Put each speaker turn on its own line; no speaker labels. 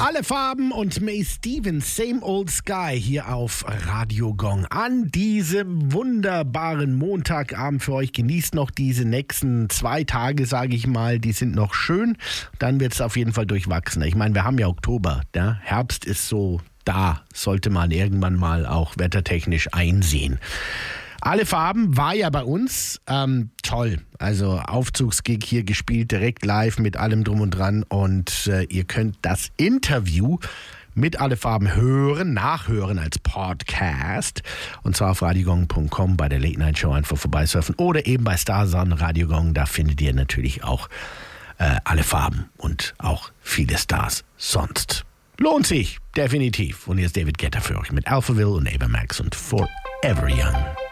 Alle Farben und May Stevens, Same Old Sky hier auf Radio Gong an diesem wunderbaren Montagabend für euch. Genießt noch diese nächsten 2 Tage, sage ich mal, die sind noch schön. Dann wird es auf jeden Fall durchwachsen. Ich meine, wir haben ja Oktober, ja? Herbst ist so da, sollte man irgendwann mal auch wettertechnisch einsehen. Alle Farben war ja bei uns toll. Also Aufzugsgig hier gespielt, direkt live mit allem drum und dran. Und ihr könnt das Interview mit Alle Farben nachhören als Podcast. Und zwar auf radiogong.com bei der Late Night Show einfach vorbeisurfen. Oder eben bei Starsun Radio Gong. Da findet ihr natürlich auch Alle Farben und auch viele Stars sonst. Lohnt sich, definitiv. Und hier ist David Guetta für euch mit Alphaville und Ava Max und Forever Young.